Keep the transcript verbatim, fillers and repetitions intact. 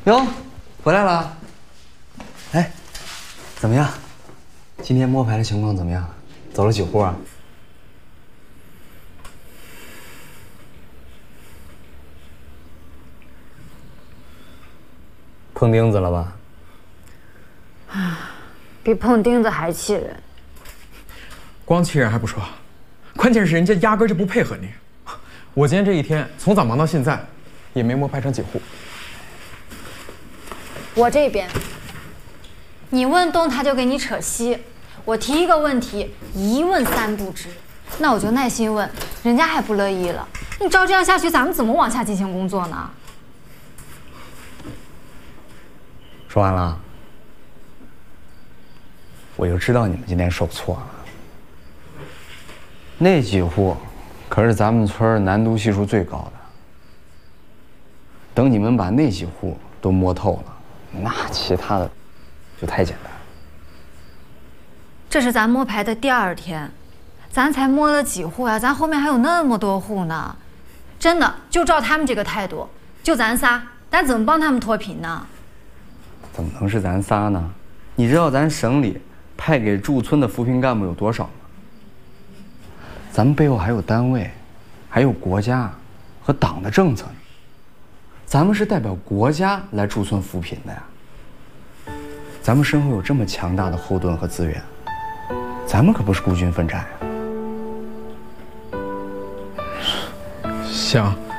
哟，回来了。哎，怎么样？今天摸排的情况怎么样？走了几户啊？碰钉子了吧？ 啊，比碰钉子还气人。 光气人还不说，关键是人家压根就不配合你。我今天这一天从早忙到现在，也没摸排成几户。 我这边，你问东他就给你扯西，我提一个问题一问三不知，那我就耐心问，人家还不乐意了。你照这样下去，咱们怎么往下进行工作呢？ 说完了，我就知道你们今天受挫了。那几户可是咱们村难度系数最高的，等你们把那几户都摸透了，那其他的就太简单。 这是咱摸排的第二天，咱才摸了几户呀、啊？咱后面还有那么多户呢。真的，就照他们这个态度，就咱仨，咱怎么帮他们脱贫呢？ 怎么能是咱仨呢？你知道咱省里派给驻村的扶贫干部有多少吗？咱们背后还有单位，还有国家和党的政策呢。咱们是代表国家来驻村扶贫的呀。咱们身后有这么强大的后盾和资源，咱们可不是孤军奋战呀。 行。